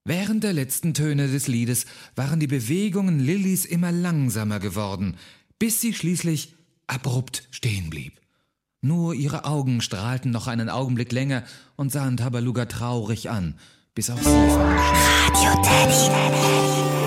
Während der letzten Töne des Liedes waren die Bewegungen Lillys immer langsamer geworden, bis sie schließlich abrupt stehen blieb. Nur ihre Augen strahlten noch einen Augenblick länger und sahen Tabaluga traurig an, bis auch sie verlor. Radio Teddy.